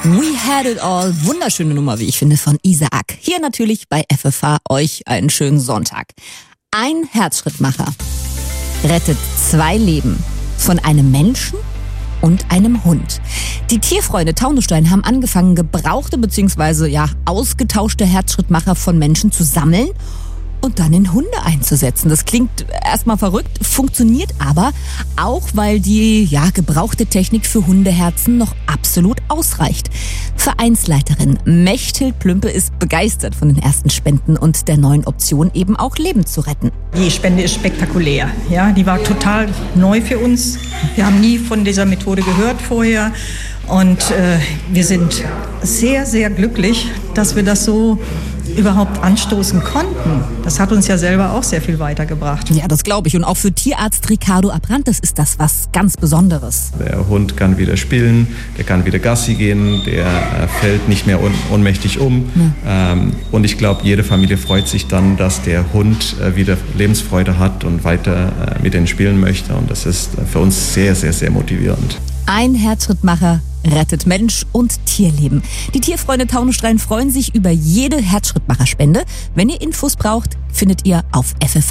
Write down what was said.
We Had It All, wunderschöne Nummer, wie ich finde, von Isaac. Hier natürlich bei FFH euch einen schönen Sonntag. Ein Herzschrittmacher rettet 2 Leben von einem Menschen und einem Hund. Die Tierfreunde Taunusstein haben angefangen, gebrauchte bzw. ausgetauschte Herzschrittmacher von Menschen zu sammeln und dann in Hunde einzusetzen. Das klingt erstmal verrückt, funktioniert aber auch, weil die gebrauchte Technik für Hundeherzen noch absolut ausreicht. Vereinsleiterin Mechthild Plümpe ist begeistert von den ersten Spenden und der neuen Option, eben auch Leben zu retten. Die Spende ist spektakulär. Ja, die war total neu für uns. Wir haben nie von dieser Methode gehört vorher. Und wir sind sehr, sehr glücklich, dass wir das so überhaupt anstoßen konnten. Das hat uns ja selber auch sehr viel weitergebracht. Ja, das glaube ich. Und auch für Tierarzt Ricardo Abrantes ist das was ganz Besonderes. Der Hund kann wieder spielen, der kann wieder Gassi gehen, der fällt nicht mehr ohnmächtig um. Ja. Und ich glaube, jede Familie freut sich dann, dass der Hund wieder Lebensfreude hat und weiter mit denen spielen möchte. Und das ist für uns sehr, sehr, sehr motivierend. Ein Herzschrittmacher rettet Mensch und Tierleben. Die Tierfreunde Taunusstein freuen sich über jede Herzschrittmacherspende. Wenn ihr Infos braucht, findet ihr auf FFH.